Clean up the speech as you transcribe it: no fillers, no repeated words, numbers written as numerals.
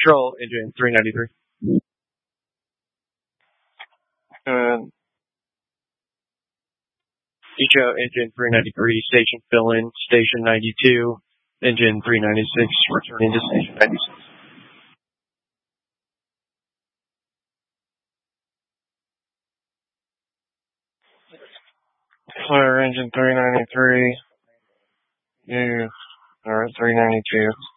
Control, engine 393. Good. Echo, engine 393, station fill-in, station 92, engine 396, returning to station 96. Clear engine 393. Alright, 392.